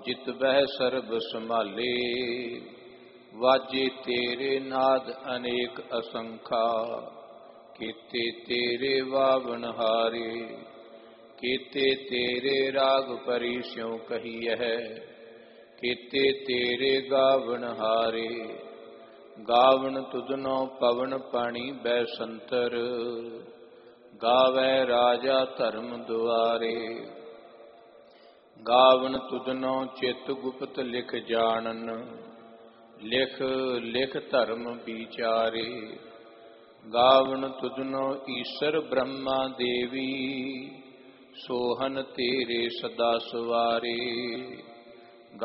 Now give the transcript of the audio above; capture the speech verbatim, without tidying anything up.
जित बह सर्ब संभाले। वाजे तेरे नाद अनेक असंखा, कीते तेरे वावन हारे। कीते तेरे राग परी स्यों कहियह, कीते तेरे गावन हारे। गावन तुधनो पवन पानी बैसंतर, गावै राजा धर्म दुआरे। गावन तुधनो चित गुप्त लिख जानन, लिख लिख धर्म विचारे। गावन तुधनो ईश्वर ब्रह्मा देवी, सोहन तेरे सदा सवारे।